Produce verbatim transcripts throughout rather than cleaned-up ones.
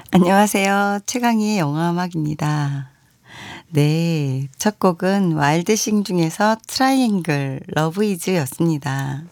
안녕하세요. 최강희의 영화음악입니다. 네, 첫 곡은 와일드싱 중에서 트라이앵글 러브 이즈였습니다.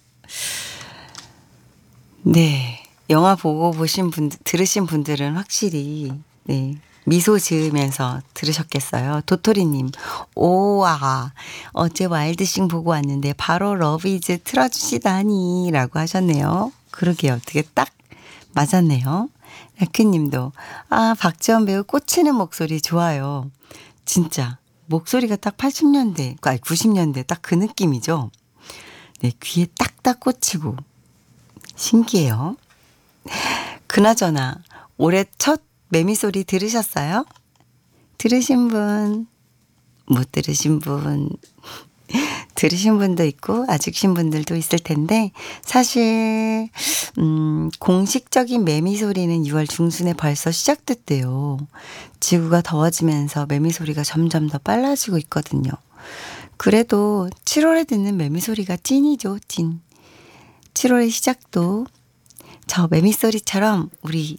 네, 영화 보고 보신 분, 들으신 분들은 확실히 네, 미소 지으면서 들으셨겠어요. 도토리님, 오와 어제 와일드싱 보고 왔는데 바로 러브 이즈 틀어주시다니 라고 하셨네요. 그러게요. 어떻게 딱 맞았네요. 라크님도 아 박지원 배우 꽂히는 목소리 좋아요. 진짜 목소리가 딱 팔십 년대 아니 구십 년대 딱 그 느낌이죠. 네, 귀에 딱딱 꽂히고 신기해요. 그나저나 올해 첫 매미 소리 들으셨어요? 들으신 분, 못 들으신 분, 들으신 분도 있고 아직신 분들도 있을 텐데 사실 음, 공식적인 매미 소리는 유월 중순에 벌써 시작됐대요. 지구가 더워지면서 매미 소리가 점점 더 빨라지고 있거든요. 그래도 칠월에 듣는 매미 소리가 찐이죠, 찐. 칠월의 시작도 저 매미 소리처럼 우리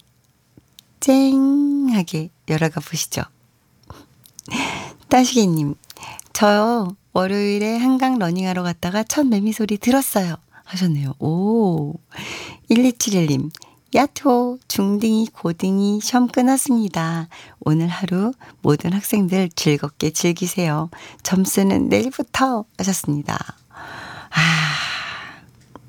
쨍하게 열어가 보시죠. 따시개님, 저요 월요일에 한강 러닝하러 갔다가 첫 매미 소리 들었어요 하셨네요. 오, 일이칠일님 야토 중딩이 고딩이 시험 끝났습니다. 오늘 하루 모든 학생들 즐겁게 즐기세요. 점수는 내일부터 하셨습니다. 아,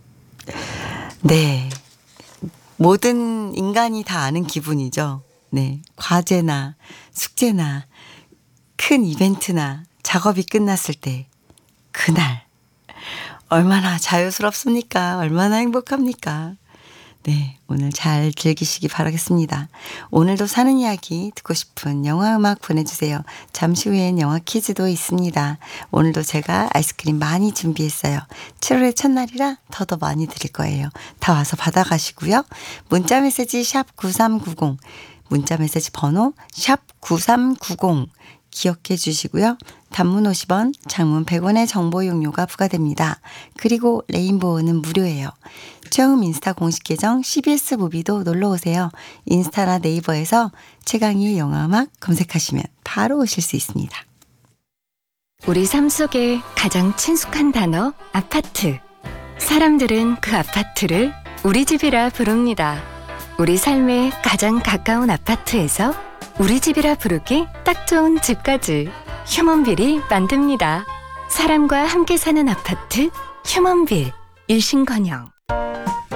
네, 모든 인간이 다 아는 기분이죠. 네, 과제나 숙제나 큰 이벤트나 작업이 끝났을 때 그날 얼마나 자유스럽습니까? 얼마나 행복합니까? 네, 오늘 잘 즐기시기 바라겠습니다. 오늘도 사는 이야기 듣고 싶은 영화 음악 보내주세요. 잠시 후엔 영화 퀴즈도 있습니다. 오늘도 제가 아이스크림 많이 준비했어요. 칠월의 첫날이라 더더 많이 드릴 거예요. 다 와서 받아가시고요. 문자메시지 샵 구삼구공 문자메시지 번호 샵 구삼구공 기억해 주시고요. 단문 오십 원, 장문 백 원의 정보 용료가 부과됩니다. 그리고 레인보우는 무료예요. 최영음 인스타 공식 계정 씨비에스 무비도 놀러오세요. 인스타나 네이버에서 최강희의 영화음악 검색하시면 바로 오실 수 있습니다. 우리 삶 속에 가장 친숙한 단어 아파트. 사람들은 그 아파트를 우리 집이라 부릅니다. 우리 삶에 가장 가까운 아파트에서 우리 집이라 부르기 딱 좋은 집까지 휴먼빌이 만듭니다. 사람과 함께 사는 아파트 휴먼빌. 일신건영.